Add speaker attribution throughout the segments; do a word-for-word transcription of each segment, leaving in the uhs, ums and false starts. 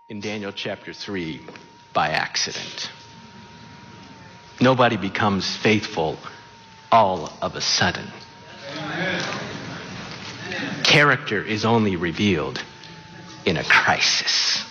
Speaker 1: in Daniel chapter three by accident. Nobody becomes faithful all of a sudden. Amen. Character is only revealed in a crisis.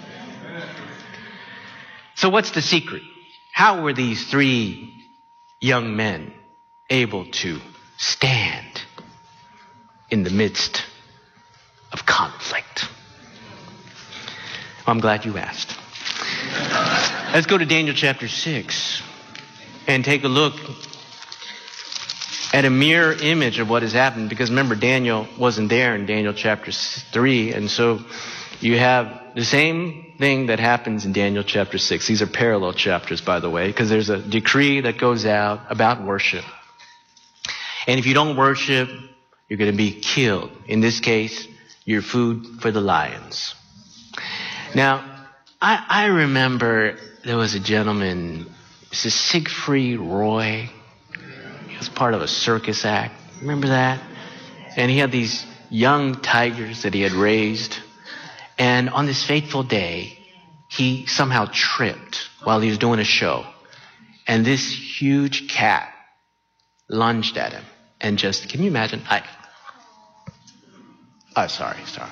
Speaker 1: So what's the secret? How were these three young men able to stand in the midst of conflict? Well, I'm glad you asked. Let's go to Daniel chapter six and take a look at a mirror image of what has happened. Because remember, Daniel wasn't there in Daniel chapter three. And so you have the same thing that happens in Daniel chapter six. These are parallel chapters, by the way, because there's a decree that goes out about worship. And if you don't worship, you're going to be killed. In this case, you're food for the lions. Now, I, I remember there was a gentleman, this is Siegfried Roy. He was part of a circus act. Remember that? And he had these young tigers that he had raised. And on this fateful day, he somehow tripped while he was doing a show. And this huge cat lunged at him. And just, can you imagine? I, oh, sorry, sorry.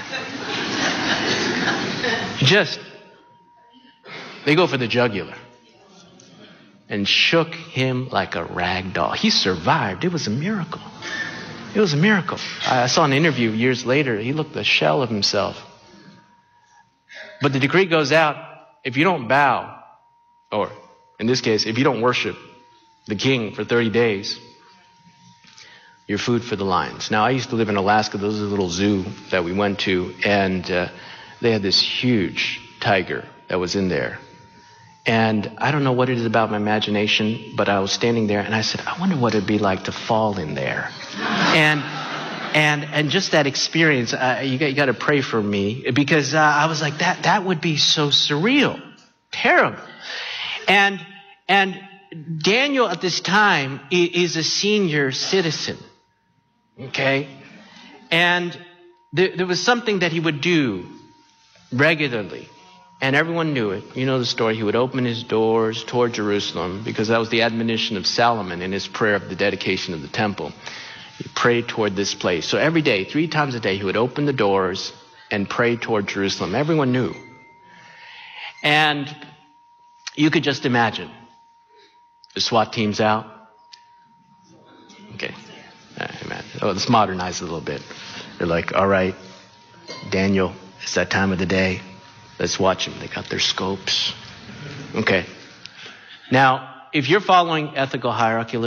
Speaker 1: Just, they go for the jugular and shook him like a rag doll. He survived. It was a miracle. It was a miracle. I saw an interview years later. He looked a shell of himself. But the decree goes out, if you don't bow, or in this case, if you don't worship the king for thirty days, you're food for the lions. Now, I used to live in Alaska. There was a little zoo that we went to, and uh, they had this huge tiger that was in there. And I don't know what it is about my imagination, but I was standing there and I said, I wonder what it'd be like to fall in there. And and and just that experience, uh, you got, you got to pray for me, because uh, I was like, that that would be so surreal, terrible. And and Daniel at this time is a senior citizen, okay? And there, there was something that he would do regularly. And everyone knew it. You know the story. He would open his doors toward Jerusalem, because that was the admonition of Solomon in his prayer of the dedication of the temple. He prayed toward this place. So every day, three times a day, he would open the doors and pray toward Jerusalem. Everyone knew. And you could just imagine the SWAT team's out. Okay. Oh, let's modernize it a little bit. They're like, all right, Daniel, it's that time of the day. Let's watch them. They got their scopes. Okay. Now, if you're following ethical hierarchy,